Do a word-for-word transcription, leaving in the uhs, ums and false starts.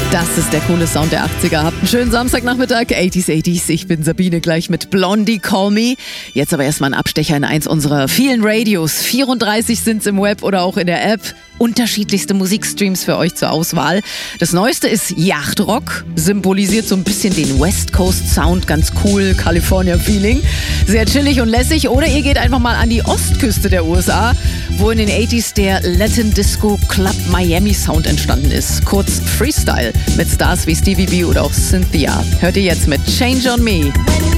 Das ist der coole Sound der achtziger. Habt einen schönen Samstagnachmittag. achtziger, achtziger. Ich bin Sabine, gleich mit Blondie Call Me. Jetzt aber erstmal ein Abstecher in eins unserer vielen Radios. vierunddreißig sind's im Web oder auch in der App. Unterschiedlichste Musikstreams für euch zur Auswahl. Das Neueste ist Yachtrock. Symbolisiert so ein bisschen den West Coast Sound. Ganz cool, California Feeling. Sehr chillig und lässig. Oder ihr geht einfach mal an die Ostküste der U S A, wo in den achtziger der Latin Disco Club Miami Sound entstanden ist. Kurz Freestyle mit Stars wie Stevie B oder auch Cynthia. Hört ihr jetzt mit Change on Me.